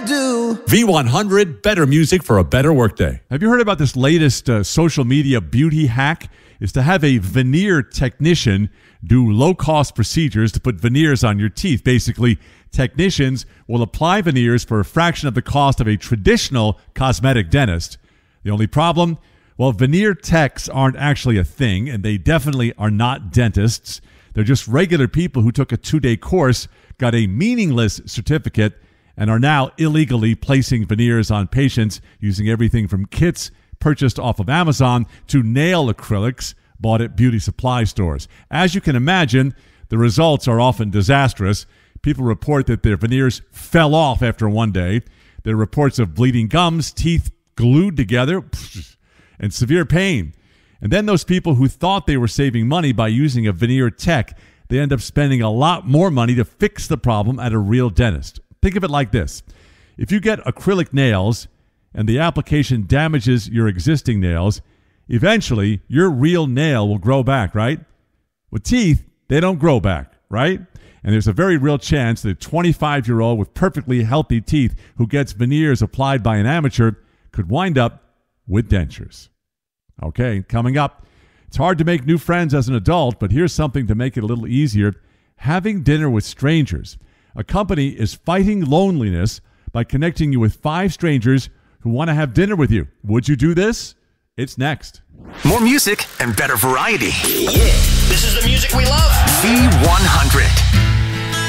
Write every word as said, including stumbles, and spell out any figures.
do. V one hundred, better music for a better workday. Have you heard about this latest uh, social media beauty hack? Is to have a veneer technician do low-cost procedures to put veneers on your teeth. Basically, technicians will apply veneers for a fraction of the cost of a traditional cosmetic dentist. The only problem? Well, veneer techs aren't actually a thing, and they definitely are not dentists. They're just regular people who took a two-day course, got a meaningless certificate, and are now illegally placing veneers on patients using everything from kits purchased off of Amazon to nail acrylics bought at beauty supply stores. As you can imagine, the results are often disastrous. People report that their veneers fell off after one day. There are reports of bleeding gums, teeth glued together, and severe pain. And then those people who thought they were saving money by using a veneer tech, they end up spending a lot more money to fix the problem at a real dentist. Think of it like this. If you get acrylic nails and the application damages your existing nails, eventually your real nail will grow back, right? With teeth, they don't grow back, right? And there's a very real chance that a twenty-five-year-old with perfectly healthy teeth who gets veneers applied by an amateur could wind up with dentures. Okay, coming up, it's hard to make new friends as an adult, but here's something to make it a little easier. Having dinner with strangers. A company is fighting loneliness by connecting you with five strangers who want to have dinner with you. Would you do this? It's next. More music and better variety. Yeah, this is the music we love. V one hundred.